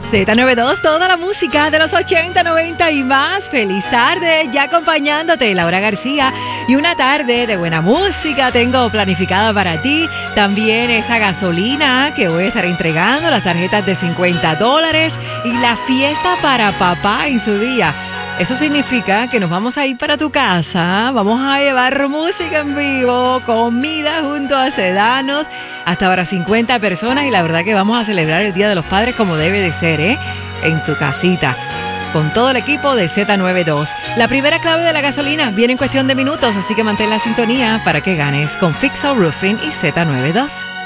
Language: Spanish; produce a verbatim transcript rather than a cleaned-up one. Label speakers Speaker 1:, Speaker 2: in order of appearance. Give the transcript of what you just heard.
Speaker 1: zeta noventa y dos, toda la música de los ochenta, noventa y más. Feliz tarde, ya acompañándote, Laura García. Y una tarde de buena música tengo planificada para ti. También esa gasolina que voy a estar entregando, las tarjetas de cincuenta dólares y la fiesta para papá en su día. Eso significa que nos vamos a ir para tu casa, vamos a llevar música en vivo, comida junto a Sedanos, hasta para cincuenta personas, y la verdad que vamos a celebrar el Día de los Padres como debe de ser, ¿eh? En tu casita, con todo el equipo de zeta noventa y dos. La primera clave de la gasolina viene en cuestión de minutos, así que mantén la sintonía para que ganes con Fix Our Roofing y zeta noventa y dos.